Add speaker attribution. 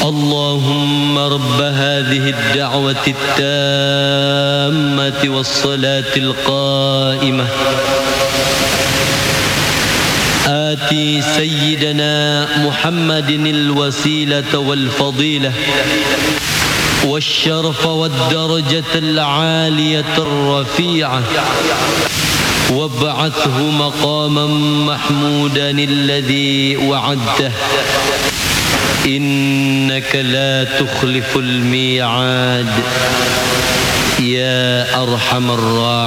Speaker 1: اللهم رب هذه الدعوة التامة والصلاة القائمة آتي سيدنا محمد الوسيلة والفضيلة والشرف والدرجة العالية الرفيعة وابعثه مقاما محمودا الذي وعدته إنك لا تخلف الميعاد يا أرحم الراحمين.